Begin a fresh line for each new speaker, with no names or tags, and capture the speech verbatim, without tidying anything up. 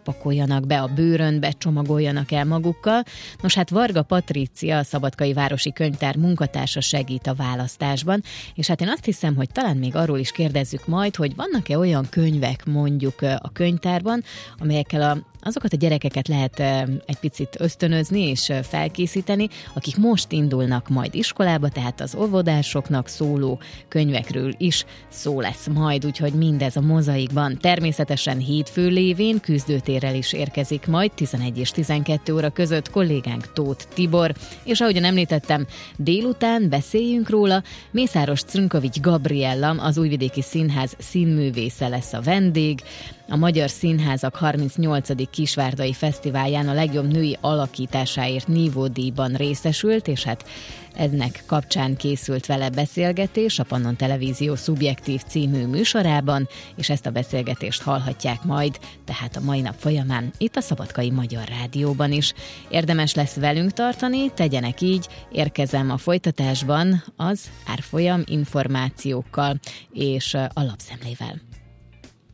pakoljanak be a bőrön, becsomagoljanak el magukkal. Nos hát Varga Patrícia, a Szabadkai Városi Könyvtár munkatársa segít a választásban, és hát én azt hiszem, hogy talán még arról is kérdezzük majd, hogy vannak-e olyan könyvek mondjuk a könyvtárban, amelyekkel a azokat a gyerekeket lehet egy picit ösztönözni és felkészíteni, akik most indulnak majd iskolába, tehát az óvodásoknak szóló könyvekről is szó lesz majd, úgyhogy mindez a mozaikban. Természetesen hétfő lévén küzdőtérrel is érkezik majd tizenegy és tizenkettő óra között kollégánk Tóth Tibor, és ahogyan említettem, délután beszéljünk róla, Mészáros Crnkovics Gabriella, az Újvidéki Színház színművésze lesz a vendég. A Magyar Színházak harmincnyolcadik Kisvárdai Fesztiválján a legjobb női alakításáért nívódíjban részesült, és hát ennek kapcsán készült vele beszélgetés a Pannon Televízió Szubjektív című műsorában, és ezt a beszélgetést hallhatják majd, tehát a mai nap folyamán itt a Szabadkai Magyar Rádióban is. Érdemes lesz velünk tartani, tegyenek így, érkezem a folytatásban az árfolyam információkkal és a lapszemlével.